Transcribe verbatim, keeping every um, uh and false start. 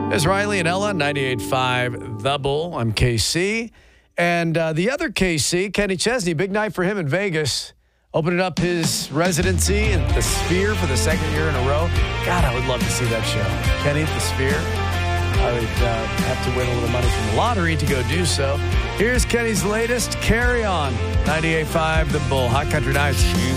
There's Riley and Ella, ninety-eight point five The Bull. I'm K C. And uh, the other K C, Kenny Chesney, big night for him in Vegas. Opening up his residency at the Sphere for the second year in a row. God, I would love to see that show. Kenny at the Sphere. I would uh, have to win a little money from the lottery to go do so. Here's Kenny's latest, Carry On, ninety-eight point five The Bull. Hot Country Nights.